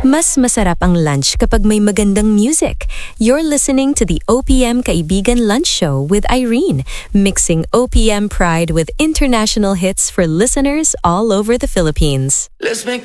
Mas masarap ang lunch kapag may magandang music. You're listening to the OPM Kaibigan Lunch Show with Irene, mixing OPM pride with international hits for listeners all over the Philippines. Let's make